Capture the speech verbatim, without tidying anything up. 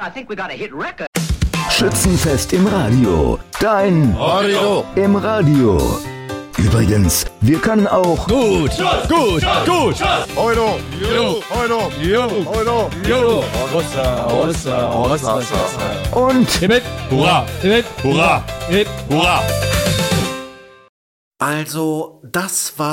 I think we got a hit record. Schützenfest im Radio. Dein Radio im Radio. Übrigens, wir können auch gut, gut, gut. Euro, Jo, Euro, jo, Euro, jo. Rossa, Rossa, Rossa, Rossa. und Hip, hurra, hip, hurra, hip, hurra. Also, das war